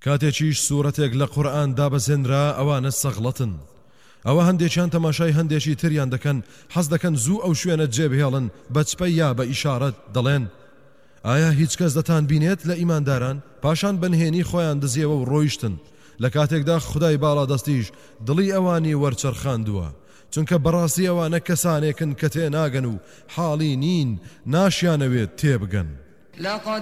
کاتێکیش سوورەتێک لە قورئان دابەزێنرا ئەوانە سەغڵەتن ئەوە هەندێکیان تەماشای هەندێکی تریان دەکەن حەز دەکەن زوو ئەو شوێنە جێبهێڵن بە چپە یا بە ئیشارەت دەڵێن ئایا هیچ کەس دەتان بینێت لە ئیمانداران پاشان بنهێنی خۆیان دزیەوە و ڕۆیشتن لە کاتێکدا خودای باڵادەستیش دڵی ئەوانی وەرچەرخاندووە چونکە بەڕاستی ئەوانە کەسانێکن کە تێناگەن و حاڵی نین ناشیانەوێت تێبگەن